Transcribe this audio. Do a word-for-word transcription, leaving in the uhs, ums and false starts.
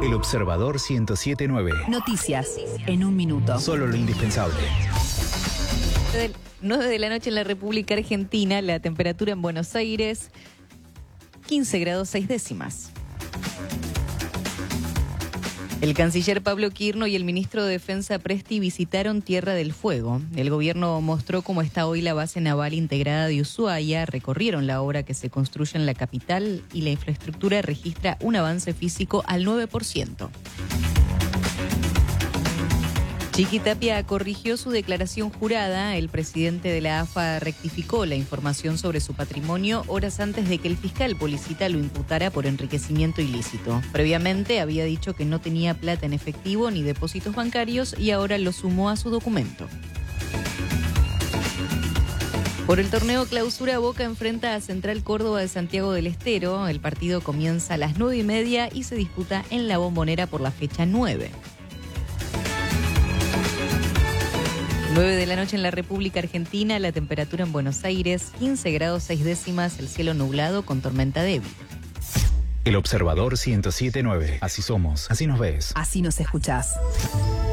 El Observador ciento siete punto nueve. Noticias en un minuto. Solo lo indispensable. nueve de la noche en la República Argentina, la temperatura en Buenos Aires, quince grados seis décimas. El canciller Pablo Quirno y el ministro de Defensa Presti visitaron Tierra del Fuego. El gobierno mostró cómo está hoy la base naval integrada de Ushuaia, recorrieron la obra que se construye en la capital y la infraestructura registra un avance físico al nueve por ciento. Chiquitapia corrigió su declaración jurada. El presidente de la A F A rectificó la información sobre su patrimonio horas antes de que el fiscal Policita lo imputara por enriquecimiento ilícito. Previamente había dicho que no tenía plata en efectivo ni depósitos bancarios y ahora lo sumó a su documento. Por el torneo Clausura, Boca enfrenta a Central Córdoba de Santiago del Estero. El partido comienza a las nueve y media y se disputa en La Bombonera por la fecha nueve. nueve de la noche en la República Argentina, la temperatura en Buenos Aires, quince grados seis décimas, el cielo nublado con tormenta débil. El Observador ciento siete punto nueve. Así somos, así nos ves. Así nos escuchás.